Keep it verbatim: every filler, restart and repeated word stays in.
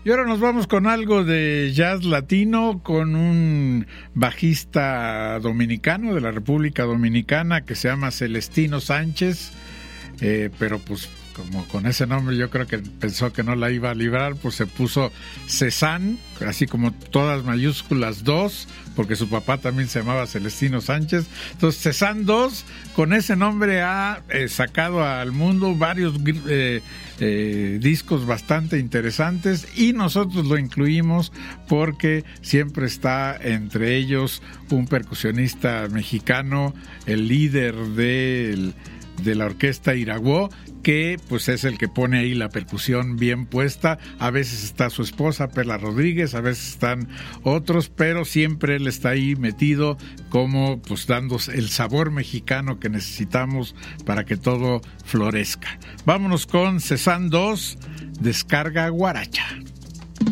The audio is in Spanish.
Y ahora nos vamos con algo de jazz latino, con un bajista dominicano de la República Dominicana que se llama Celestino Sánchez, eh, pero pues como con ese nombre yo creo que pensó que no la iba a librar, pues se puso Cezanne, así como todas mayúsculas dos, porque su papá también se llamaba Celestino Sánchez. Entonces Cezanne dos, con ese nombre ha eh, sacado al mundo varios eh, eh, discos bastante interesantes, y nosotros lo incluimos porque siempre está entre ellos un percusionista mexicano, el líder del de la orquesta Iraguó, que pues es el que pone ahí la percusión bien puesta. A veces está su esposa Perla Rodríguez, a veces están otros, pero siempre él está ahí metido como pues dando el sabor mexicano que necesitamos para que todo florezca. Vámonos con Cezanne dos, Descarga Guaracha.